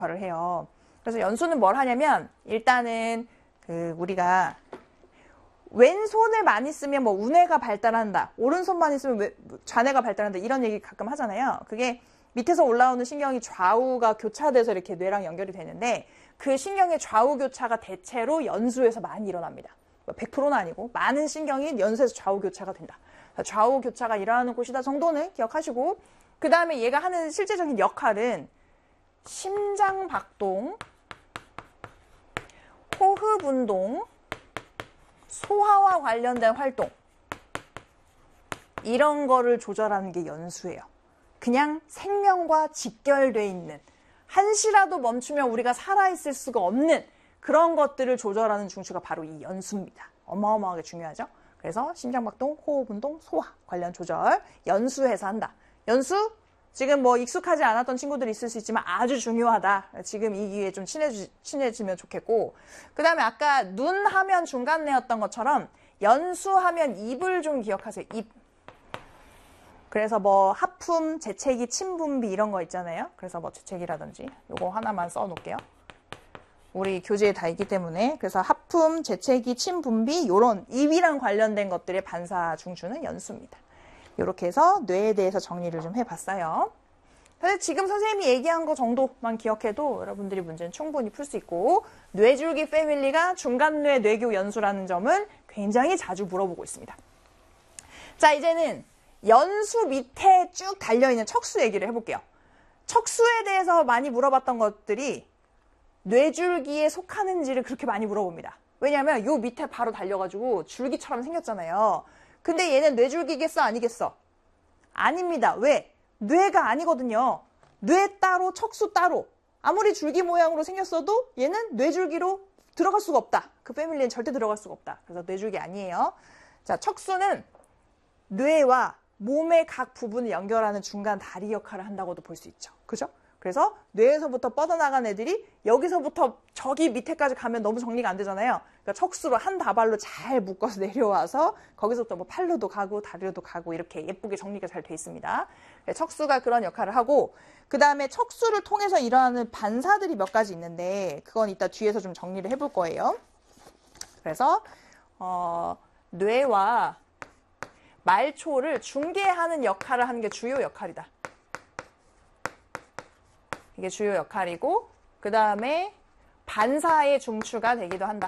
역할을 해요. 그래서 연수는 뭘 하냐면 일단은 우리가 왼손을 많이 쓰면 뭐 우뇌가 발달한다, 오른손만 있으면 좌뇌가 발달한다, 이런 얘기 가끔 하잖아요. 그게 밑에서 올라오는 신경이 좌우가 교차돼서 이렇게 뇌랑 연결이 되는데 그 신경의 좌우 교차가 대체로 연수에서 많이 일어납니다. 100%는 아니고 많은 신경이 연수에서 좌우 교차가 된다. 좌우 교차가 일어나는 곳이다 정도는 기억하시고, 그 다음에 얘가 하는 실제적인 역할은 심장 박동, 호흡 운동, 소화와 관련된 활동, 이런 거를 조절하는 게 연수예요. 그냥 생명과 직결돼 있는, 한시라도 멈추면 우리가 살아있을 수가 없는 그런 것들을 조절하는 중추가 바로 이 연수입니다. 어마어마하게 중요하죠. 그래서 심장박동, 호흡운동, 소화 관련 조절 연수해서 한다. 연수 지금 뭐 익숙하지 않았던 친구들이 있을 수 있지만 아주 중요하다. 지금 이 기회에 좀 친해지면 좋겠고, 그 다음에 아까 눈 하면 중간뇌였던 것처럼 연수하면 입을 좀 기억하세요. 입. 그래서 뭐 하품, 재채기, 침분비 이런 거 있잖아요. 그래서 뭐 재채기라든지 요거 하나만 써놓을게요. 우리 교재에 다 있기 때문에. 그래서 하품, 재채기, 침분비 요런 입이랑 관련된 것들의 반사 중추는 연수입니다. 이렇게 해서 뇌에 대해서 정리를 좀 해봤어요. 사실 지금 선생님이 얘기한 거 정도만 기억해도 여러분들이 문제는 충분히 풀 수 있고, 뇌줄기 패밀리가 중간뇌 뇌교 연수라는 점은 굉장히 자주 물어보고 있습니다. 자, 이제는 연수 밑에 쭉 달려있는 척수 얘기를 해볼게요. 척수에 대해서 많이 물어봤던 것들이 뇌줄기에 속하는지를 그렇게 많이 물어봅니다. 왜냐하면 요 밑에 바로 달려가지고 줄기처럼 생겼잖아요. 근데 얘는 뇌줄기겠어? 아니겠어? 아닙니다. 왜? 뇌가 아니거든요. 뇌 따로, 척수 따로. 아무리 줄기 모양으로 생겼어도 얘는 뇌줄기로 들어갈 수가 없다. 그 패밀리는 절대 들어갈 수가 없다. 그래서 뇌줄기 아니에요. 자, 척수는 뇌와 몸의 각 부분을 연결하는 중간 다리 역할을 한다고도 볼 수 있죠. 그죠? 그래서 뇌에서부터 뻗어나간 애들이 여기서부터 저기 밑에까지 가면 너무 정리가 안 되잖아요. 그러니까 척수로 한 다발로 잘 묶어서 내려와서 거기서부터 뭐 팔로도 가고 다리로도 가고 이렇게 예쁘게 정리가 잘 돼 있습니다. 척수가 그런 역할을 하고, 그 다음에 척수를 통해서 일어나는 반사들이 몇 가지 있는데 그건 이따 뒤에서 좀 정리를 해볼 거예요. 그래서 뇌와 말초를 중개하는 역할을 하는 게 주요 역할이다. 이게 주요 역할이고, 그 다음에 반사의 중추가 되기도 한다.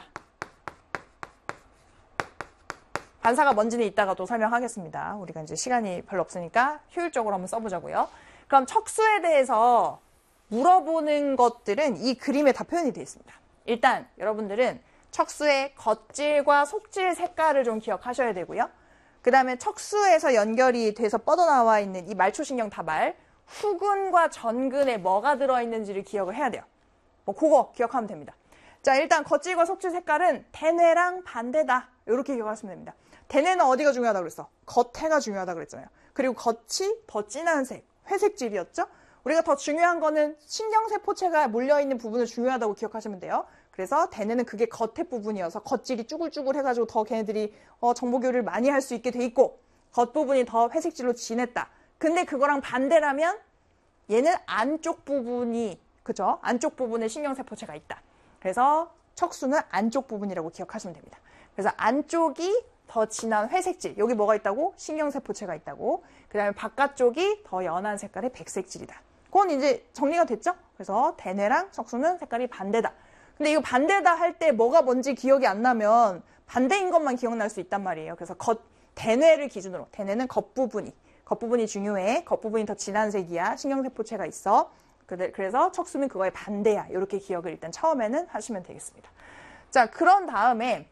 반사가 뭔지는 이따가 또 설명하겠습니다. 우리가 이제 시간이 별로 없으니까 효율적으로 한번 써보자고요. 그럼 척수에 대해서 물어보는 것들은 이 그림에 다 표현이 되어 있습니다. 일단 여러분들은 척수의 겉질과 속질 색깔을 좀 기억하셔야 되고요. 그 다음에 척수에서 연결이 돼서 뻗어나와 있는 이 말초신경 다발, 후근과 전근에 뭐가 들어있는지를 기억을 해야 돼요. 뭐 그거 기억하면 됩니다. 자, 일단 겉질과 속질 색깔은 대뇌랑 반대다. 이렇게 기억하시면 됩니다. 대뇌는 어디가 중요하다고 그랬어? 겉에가 중요하다고 그랬잖아요. 그리고 겉이 더 진한 색, 회색질이었죠? 우리가 더 중요한 거는 신경세포체가 물려있는 부분을 중요하다고 기억하시면 돼요. 그래서 대뇌는 그게 겉에 부분이어서 겉질이 쭈글쭈글 해가지고 더 걔네들이 정보교류를 많이 할 수 있게 돼 있고, 겉부분이 더 회색질로 진했다. 근데 그거랑 반대라면 얘는 안쪽 부분이, 그죠? 안쪽 부분에 신경세포체가 있다. 그래서 척수는 안쪽 부분이라고 기억하시면 됩니다. 그래서 안쪽이 더 진한 회색질, 여기 뭐가 있다고? 신경세포체가 있다고. 그 다음에 바깥쪽이 더 연한 색깔의 백색질이다. 그건 이제 정리가 됐죠? 그래서 대뇌랑 척수는 색깔이 반대다. 근데 이거 반대다 할 때 뭐가 뭔지 기억이 안 나면 반대인 것만 기억날 수 있단 말이에요. 그래서 대뇌를 기준으로, 대뇌는 겉부분이 중요해. 겉부분이 더 진한 색이야. 신경세포체가 있어. 그래서 척수는 그거의 반대야. 이렇게 기억을 일단 처음에는 하시면 되겠습니다. 자, 그런 다음에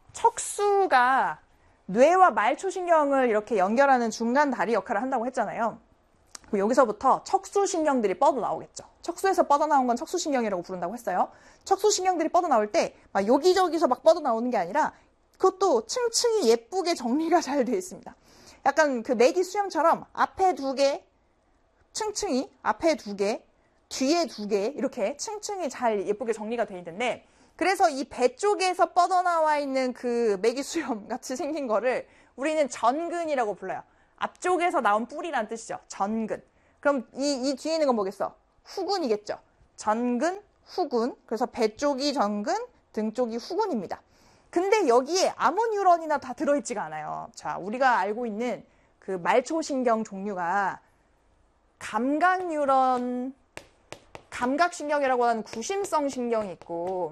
척수가 뇌와 말초신경을 이렇게 연결하는 중간 다리 역할을 한다고 했잖아요. 여기서부터 척수신경들이 뻗어나오겠죠. 척수에서 뻗어나온 건 척수신경이라고 부른다고 했어요. 척수신경들이 뻗어나올 때 막 여기저기서 막 뻗어나오는 게 아니라 그것도 층층이 예쁘게 정리가 잘 되어 있습니다. 약간 그 메기 수염처럼 앞에 2개, 층층이 앞에 2개, 뒤에 2개 이렇게 층층이 잘 예쁘게 정리가 되어 있는데, 그래서 이 배 쪽에서 뻗어나와 있는 그 메기 수염 같이 생긴 거를 우리는 전근이라고 불러요. 앞쪽에서 나온 뿌리란 뜻이죠. 전근. 그럼 이 뒤에 있는 건 뭐겠어? 후근이겠죠. 전근, 후근. 그래서 배 쪽이 전근, 등 쪽이 후근입니다. 근데 여기에 아무 뉴런이나 다 들어있지가 않아요. 자, 우리가 알고 있는 그 말초신경 종류가 감각 뉴런, 감각신경이라고 하는 구심성 신경이 있고,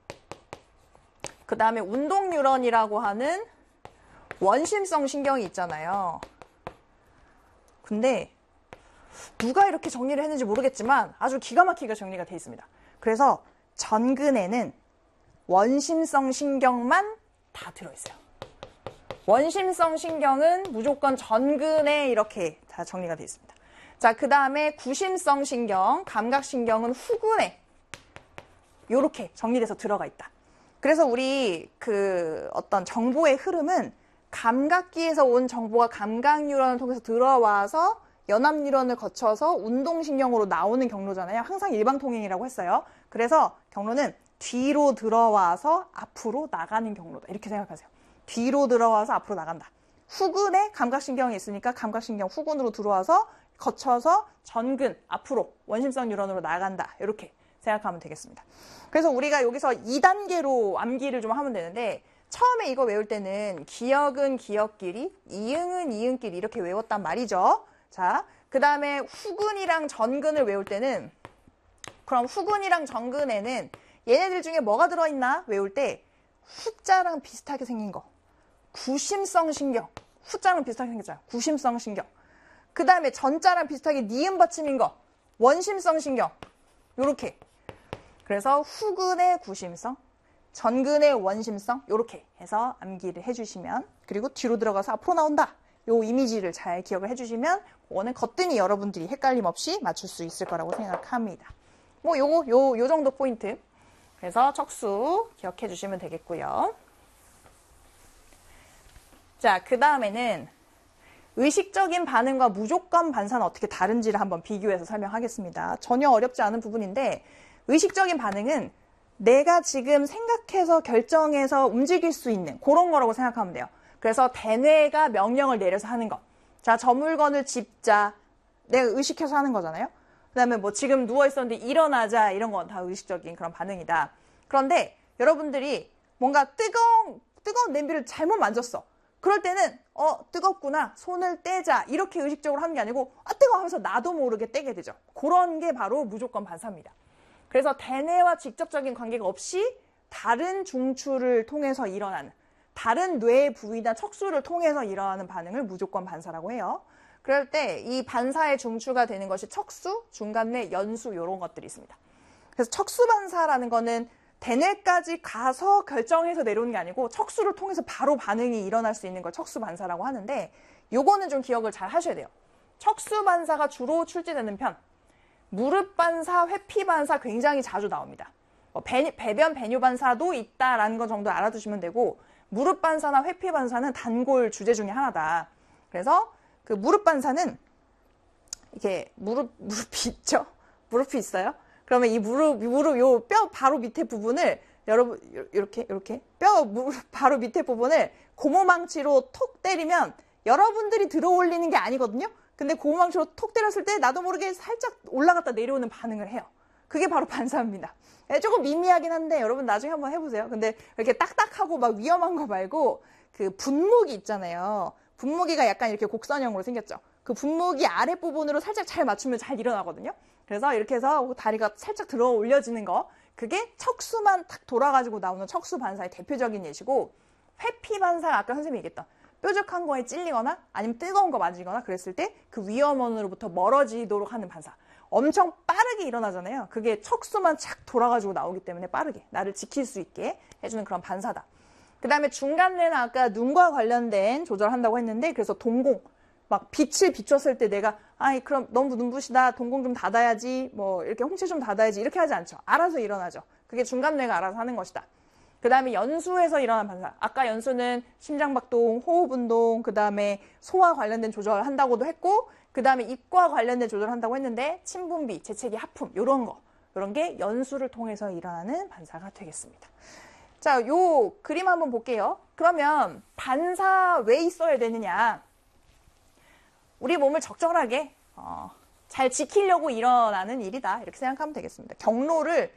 그 다음에 운동 뉴런이라고 하는 원심성 신경이 있잖아요. 근데 누가 이렇게 정리를 했는지 모르겠지만 아주 기가 막히게 정리가 돼 있습니다. 그래서 전근에는 원심성 신경만 다 들어있어요. 원심성 신경은 무조건 전근에 이렇게 다 정리가 돼 있습니다. 자, 그 다음에 구심성 신경, 감각신경은 후근에 이렇게 정리돼서 들어가 있다. 그래서 우리 그 어떤 정보의 흐름은 감각기에서 온 정보가 감각 뉴런을 통해서 들어와서 연합 뉴런을 거쳐서 운동신경으로 나오는 경로잖아요. 항상 일방통행이라고 했어요. 그래서 경로는 뒤로 들어와서 앞으로 나가는 경로다. 이렇게 생각하세요. 뒤로 들어와서 앞으로 나간다. 후근에 감각신경이 있으니까 감각신경 후근으로 들어와서 거쳐서 전근, 앞으로 원심성 뉴런으로 나간다. 이렇게 생각하면 되겠습니다. 그래서 우리가 여기서 2단계로 암기를 좀 하면 되는데 처음에 이거 외울 때는 기억은 기억끼리, 이응은 이응끼리 이렇게 외웠단 말이죠. 자, 그 다음에 후근이랑 전근을 외울 때는 그럼 후근이랑 전근에는 얘네들 중에 뭐가 들어있나 외울 때 후자랑 비슷하게 생긴 거. 구심성 신경. 후자랑 비슷하게 생겼잖아요. 구심성 신경. 그 다음에 전자랑 비슷하게 니은 받침인 거. 원심성 신경. 요렇게. 그래서 후근의 구심성, 전근의 원심성 요렇게 해서 암기를 해주시면 그리고 뒤로 들어가서 앞으로 나온다. 요 이미지를 잘 기억을 해주시면 그거는 거뜬히 여러분들이 헷갈림 없이 맞출 수 있을 거라고 생각합니다. 뭐 요 정도 포인트. 그래서 척수 기억해 주시면 되겠고요. 자, 그 다음에는 의식적인 반응과 무조건 반사는 어떻게 다른지를 한번 비교해서 설명하겠습니다. 전혀 어렵지 않은 부분인데 의식적인 반응은 내가 지금 생각해서 결정해서 움직일 수 있는 그런 거라고 생각하면 돼요. 그래서 대뇌가 명령을 내려서 하는 거. 자, 저 물건을 집자. 내가 의식해서 하는 거잖아요. 그 다음에 뭐 지금 누워있었는데 일어나자 이런 건 다 의식적인 그런 반응이다. 그런데 여러분들이 뭔가 뜨거운 냄비를 잘못 만졌어. 그럴 때는 뜨겁구나. 손을 떼자. 이렇게 의식적으로 하는 게 아니고 뜨거워 하면서 나도 모르게 떼게 되죠. 그런 게 바로 무조건 반사입니다. 그래서 대뇌와 직접적인 관계가 없이 다른 중추를 통해서 일어나는 다른 뇌 부위나 척수를 통해서 일어나는 반응을 무조건 반사라고 해요. 그럴 때 이 반사의 중추가 되는 것이 척수, 중간뇌, 연수 이런 것들이 있습니다. 그래서 척수 반사라는 거는 대뇌까지 가서 결정해서 내려오는 게 아니고 척수를 통해서 바로 반응이 일어날 수 있는 걸 척수 반사라고 하는데 요거는 좀 기억을 잘 하셔야 돼요. 척수 반사가 주로 출제되는 편. 무릎 반사, 회피 반사 굉장히 자주 나옵니다. 배변 배뇨 반사도 있다라는 거 정도 알아두시면 되고 무릎 반사나 회피 반사는 단골 주제 중에 하나다. 그래서 그 무릎 반사는 이렇게 무릎이 있죠? 무릎이 있어요? 그러면 이 무릎 요 뼈 바로 밑에 부분을 여러분 이렇게 무릎 바로 밑에 부분을 고무망치로 톡 때리면 여러분들이 들어 올리는 게 아니거든요. 근데 고무망치로 톡 때렸을 때 나도 모르게 살짝 올라갔다 내려오는 반응을 해요. 그게 바로 반사입니다. 조금 미미하긴 한데 여러분 나중에 한번 해보세요. 근데 이렇게 딱딱하고 막 위험한 거 말고 그 분무기 있잖아요. 분무기가 약간 이렇게 곡선형으로 생겼죠. 그 분무기 아랫부분으로 살짝 잘 맞추면 잘 일어나거든요. 그래서 이렇게 해서 다리가 살짝 들어 올려지는 거. 그게 척수만 탁 돌아가지고 나오는 척수 반사의 대표적인 예시고 회피 반사가 아까 선생님이 얘기했던 뾰족한 거에 찔리거나 아니면 뜨거운 거 맞으거나 그랬을 때 그 위험원으로부터 멀어지도록 하는 반사. 엄청 빠르게 일어나잖아요. 그게 척수만 착 돌아가지고 나오기 때문에 빠르게 나를 지킬 수 있게 해주는 그런 반사다. 그 다음에 중간뇌는 아까 눈과 관련된 조절한다고 했는데 그래서 동공 막 빛을 비췄을 때 내가 그럼 너무 눈부시다 동공 좀 닫아야지 뭐 이렇게 홍채 좀 닫아야지 이렇게 하지 않죠. 알아서 일어나죠. 그게 중간뇌가 알아서 하는 것이다. 그 다음에 연수에서 일어난 반사. 아까 연수는 심장박동, 호흡운동, 그 다음에 소화 관련된 조절한다고도 했고 그 다음에 입과 관련된 조절한다고 했는데 침분비, 재채기, 하품 이런 게 연수를 통해서 일어나는 반사가 되겠습니다. 자, 요 그림 한번 볼게요. 그러면 반사 왜 있어야 되느냐? 우리 몸을 적절하게 잘 지키려고 일어나는 일이다. 이렇게 생각하면 되겠습니다. 경로를